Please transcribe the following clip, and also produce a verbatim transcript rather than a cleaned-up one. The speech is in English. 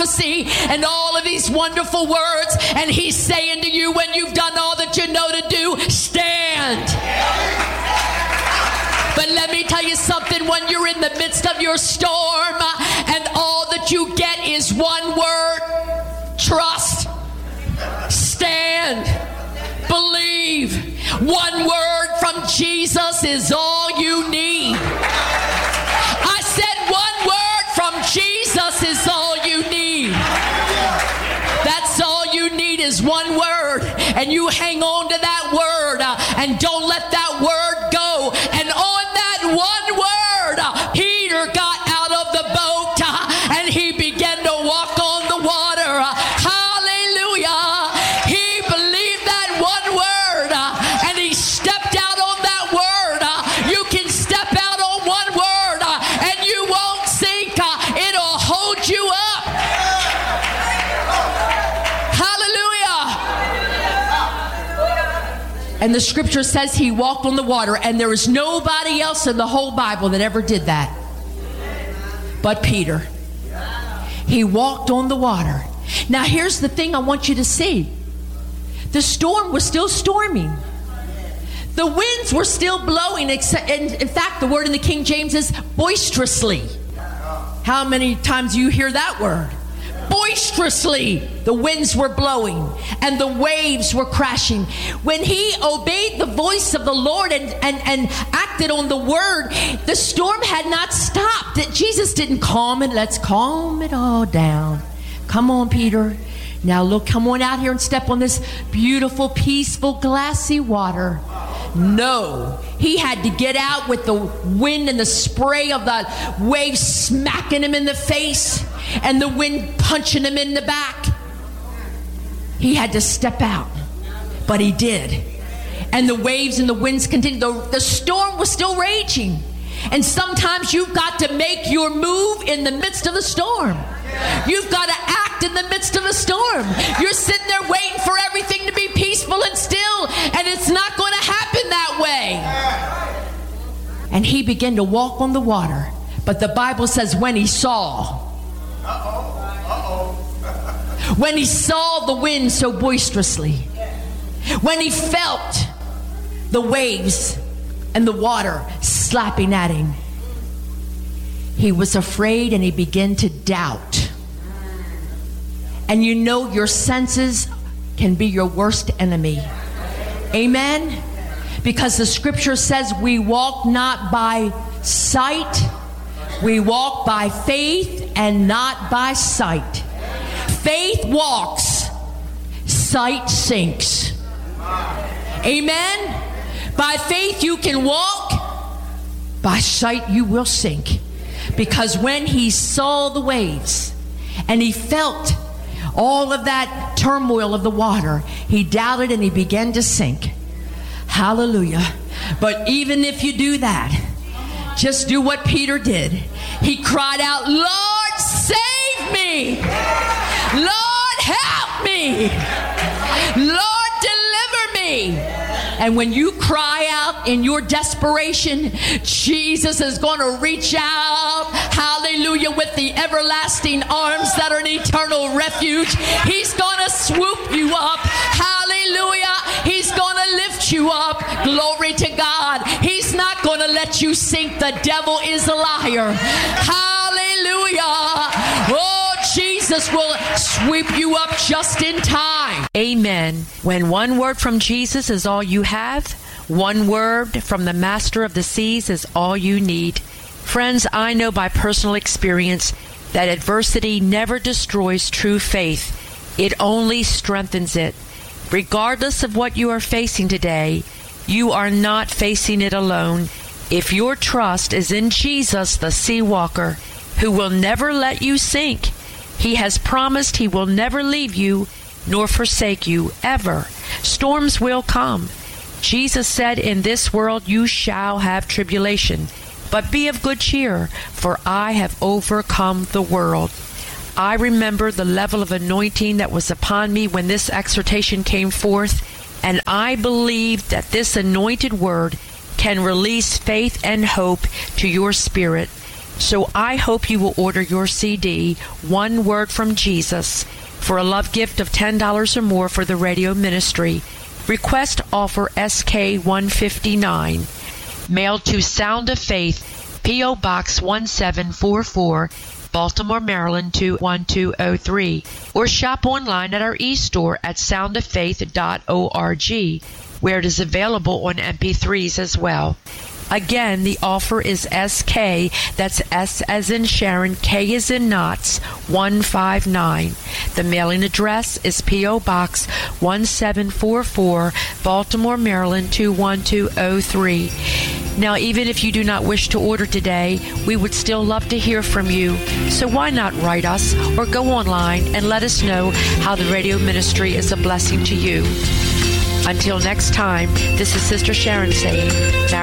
prophecy and all of these wonderful words. And he's saying to you, when you've done all that you know to do, stand. But let me tell you something, when you're in the midst of your storm and all that you get is one word, trust, stand, believe. One word from Jesus is all you need. I said one word from Jesus is all you need. That's all you need is one word. And you hang on to that word uh, and don't let that word go. And on that one word, uh, Peter got out of the boat uh, and he began to walk on the water. Uh, hallelujah. He believed that one word uh, and he stepped out on that word. Uh, you can step out on one word uh, and you won't sink. Uh, it'll hold you up. And the scripture says he walked on the water, and there is nobody else in the whole Bible that ever did that but Peter. He walked on the water. Now here's the thing I want you to see. The storm was still storming. The winds were still blowing. Except, in, in fact, the word in the King James is boisterously. How many times do you hear that word? Boisterously the winds were blowing and the waves were crashing. When he obeyed the voice of the Lord and, and, and acted on the word, the storm had not stopped. Jesus didn't calm it. Let's calm it all down. Come on, Peter. Now look, come on out here and step on this beautiful, peaceful, glassy water. No, he had to get out with the wind and the spray of the waves smacking him in the face and the wind punching him in the back. He had to step out, but he did. And the waves and the winds continued. The, the storm was still raging. And sometimes you've got to make your move in the midst of the storm. You've got to act in the midst of a storm. You're sitting there waiting for everything to be peaceful and still, and it's not going to happen that way. And he began to walk on the water. But the Bible says when he saw, Uh-oh. Uh-oh. when he saw the wind so boisterously, when he felt the waves and the water slapping at him, he was afraid and he began to doubt. And you know your senses can be your worst enemy. Amen? Because the scripture says we walk not by sight, we walk by faith and not by sight. Faith walks, sight sinks. Amen? By faith you can walk, by sight you will sink. Because when he saw the waves and he felt all of that turmoil of the water, he doubted and he began to sink. Hallelujah. But even if you do that, just do what Peter did. He cried out, Lord, save me. Lord, help me. Lord, deliver me. And when you cry out in your desperation, Jesus is going to reach out, hallelujah, with the everlasting arms that are an eternal refuge. He's going to swoop you up. Hallelujah. He's going to lift you up. Glory to God. He's not going to let you sink. The devil is a liar. Hallelujah. Oh, Jesus will sweep you up just in time. Amen. When one word from Jesus is all you have, one word from the Master of the Seas is all you need. Friends, I know by personal experience that adversity never destroys true faith. It only strengthens it. Regardless of what you are facing today, you are not facing it alone. If your trust is in Jesus, the Sea Walker, who will never let you sink, He has promised He will never leave you nor forsake you, ever. Storms will come. Jesus said, in this world you shall have tribulation, but be of good cheer, for I have overcome the world. I remember the level of anointing that was upon me when this exhortation came forth, and I believe that this anointed word can release faith and hope to your spirit. So I hope you will order your C D, One Word from Jesus, for a love gift of ten dollars or more for the radio ministry. Request offer S K one fifty-nine. Mailed to Sound of Faith, P O. Box one seven four four, Baltimore, Maryland two one two oh three. Or shop online at our e-store at sound of faith dot org, where it is available on M P threes as well. Again, the offer is S K, that's S as in Sharon, K as in Knots, one five nine. The mailing address is P O. Box one seven four four, Baltimore, Maryland two one two oh three. Now, even if you do not wish to order today, we would still love to hear from you. So why not write us or go online and let us know how the radio ministry is a blessing to you. Until next time, this is Sister Sharon saying,